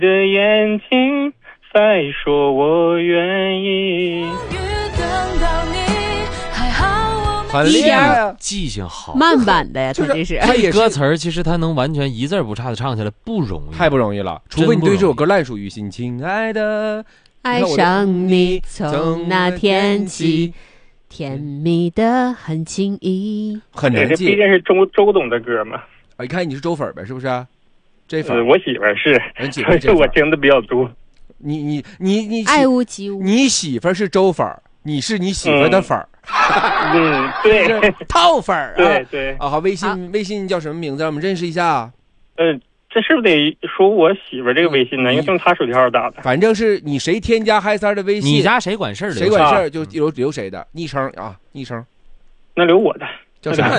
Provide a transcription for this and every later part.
的眼睛再说我愿意。 很厉害啊， 记性好， 慢版的呀，他这是。 他也是歌词儿，其实他能完全一字不差的唱下来，不容易， 太不容易了。除非你对这首歌烂熟于心，亲爱的， 爱上你从那天起，甜蜜的很轻易。 很难记。 这毕竟是周董的歌嘛。 一看你是周粉呗，是不是？这粉我媳妇儿是，所以我听的比较多。 你爱屋及乌。 你媳妇儿是周粉，你是你媳妇儿的粉儿。 对， 套粉儿啊， 对啊，好，微信叫什么名字？让我们认识一下。 这是不是得说我媳妇儿这个微信呢？因为用她手机号打的。 反正是你谁添加嗨三的微信， 你家谁管事儿， 谁管事儿就留谁的昵称啊，昵称。 那留我的叫啥？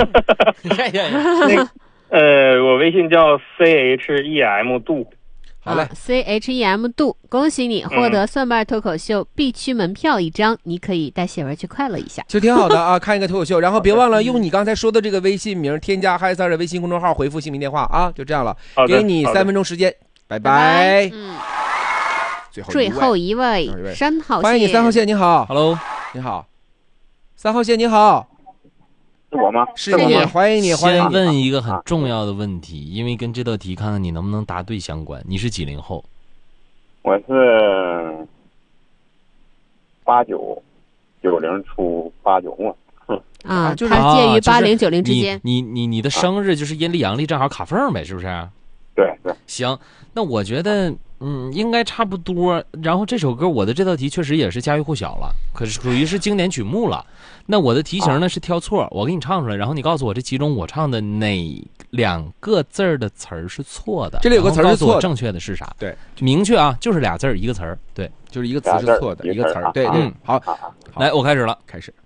我微信叫 CHEM 度。 好嘞 ，CHEM 度，恭喜你获得蒜瓣脱口秀必区门票1张，你可以带媳妇儿去快乐一下， 就挺好的啊！看一个脱口秀，然后别忘了用你刚才说的这个微信名添加嗨三的微信公众号，回复姓名电话啊，就这样了，给你3分钟时间，拜拜。 最后一位3号线， 欢迎你3号线，你好 ，Hello， 你好，3号线你好。 是我吗？ 是你，欢迎你，欢迎你。 先问一个很重要的问题，因为跟这道题看看你能不能答对相关。你是几零后？ 我是89，90出89末。 啊，就是他介于80、90之间。 你的生日就是阴历阳历正好卡缝呗，是不是？ 对。 行，那我觉得应该差不多。然后这首歌我的这道题确实也是家喻户晓了，可是属于是经典曲目了。那我的题型呢是挑错，我给你唱出来，然后你告诉我这其中我唱的哪2个字的词儿是错的。 这里有个词儿是错的， 正确的是啥？ 对， 明确啊，就是俩字儿一个词儿，对， 就是一个词是错的，一个词儿。对，好， 来，我开始了， 开始。